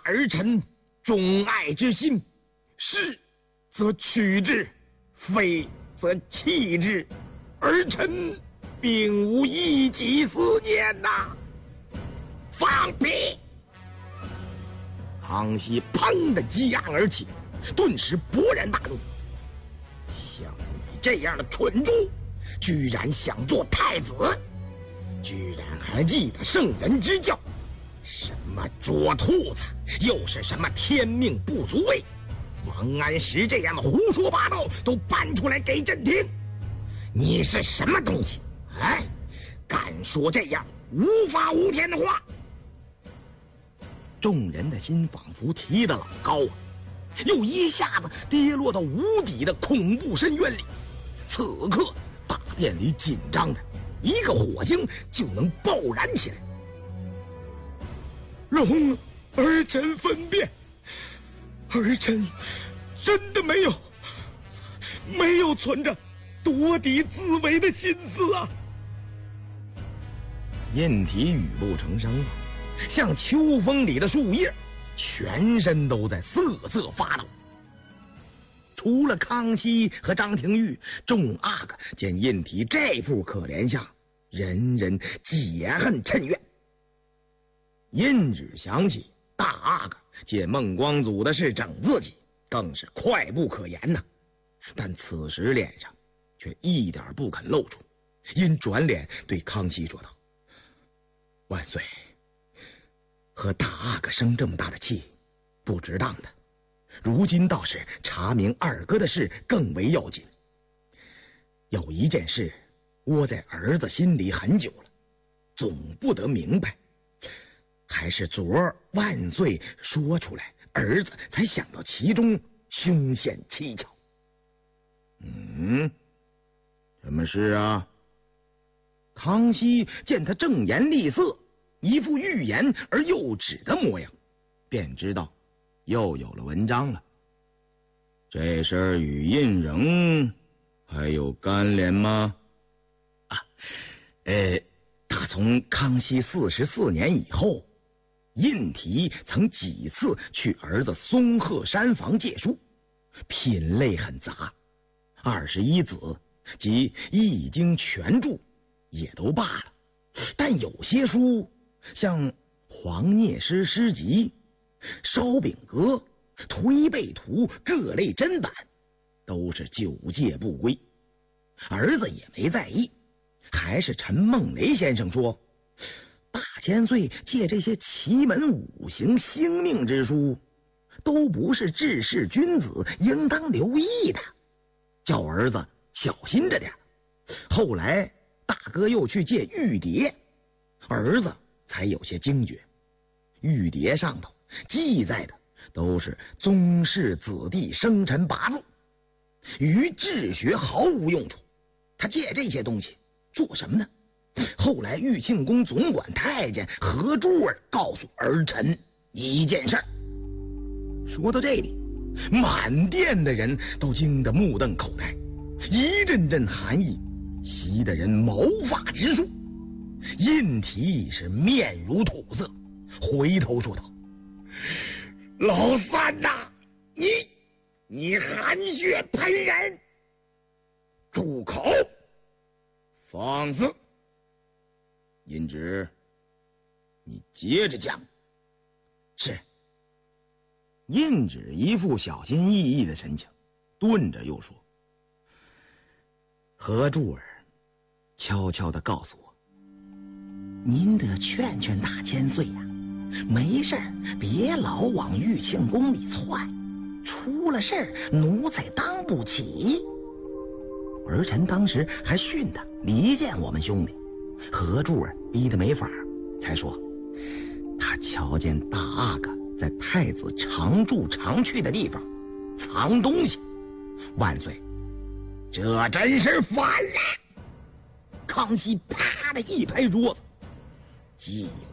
儿臣忠爱之心，是则取之，非则弃之，儿臣并无一己私念呐！放屁！康熙砰的激昂而起，顿时勃然大怒。像你这样的蠢猪，居然想做太子，居然还记得圣人之教，什么捉兔子，又是什么天命不足畏，王安石这样的胡说八道都搬出来给朕听，你是什么东西？哎，敢说这样无法无天的话？众人的心仿佛提得老高啊，又一下子跌落到无底的恐怖深渊里。此刻大殿里紧张的，一个火星就能爆燃起来。容儿臣分辨，儿臣真的没有存着夺嫡自为的心思啊！印体语不成声了，像秋风里的树叶，全身都在瑟瑟发抖。除了康熙和张廷玉，众阿哥见印体这副可怜相，人人解恨趁怨。印旨响起，大阿哥见孟光祖的事整自己，更是快不可言呐。但此时脸上却一点不肯露出，因转脸对康熙说道：“万岁，和大阿哥生这么大的气，不值当的。如今倒是查明二哥的事更为要紧。有一件事窝在儿子心里很久了，总不得明白，还是昨儿万岁说出来，儿子才想到其中凶险蹊跷。”什么事啊？康熙见他正颜厉色，一副欲言而又止的模样，便知道又有了文章了。这事儿与胤禛还有干连吗？打从康熙44年以后，胤禔曾几次去儿子松鹤山房借书，品类很杂，21子即易经全注也都罢了，但有些书像黄聂师诗集、烧饼阁、推背图各类珍版，都是久借不归。儿子也没在意，还是陈梦雷先生说，大千岁借这些奇门五行星命之书，都不是治世君子应当留意的，叫儿子小心着点。后来大哥又去借玉牒，儿子才有些惊觉，玉牒上头记载的都是宗室子弟生辰八字，于治学毫无用处。他借这些东西做什么呢？后来玉庆宫总管太监何珠儿告诉儿臣一件事儿。说到这里，满殿的人都惊得目瞪口呆，一阵阵寒意袭得人毛发直竖。胤禔是面如土色，回头说道：“老三呐，你含血喷人！住口！放肆！胤旨，你接着讲。”是。胤旨一副小心翼翼的神情，顿着又说：“何柱儿悄悄地告诉我，您得劝劝大千岁呀，没事别老往玉庆宫里窜，出了事儿奴才当不起。”儿臣当时还训他离间我们兄弟，何柱儿逼得没法，才说他瞧见大阿哥在太子常住常去的地方藏东西。万岁，这真是反了！康熙啪的一拍桌子，既